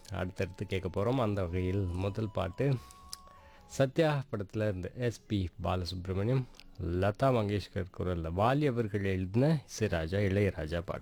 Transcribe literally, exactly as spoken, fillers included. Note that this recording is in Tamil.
அடுத்தடுத்து கேட்க போகிறோம். அந்த வகையில் முதல் பாட்டு சத்யா படத்தில் இருந்து எஸ்பி பாலசுப்ரமணியம், லதா மங்கேஷ்கர் குரலில் வாலி அவர்கள் எழுதின இசைராஜா இளையராஜா பாட்டு.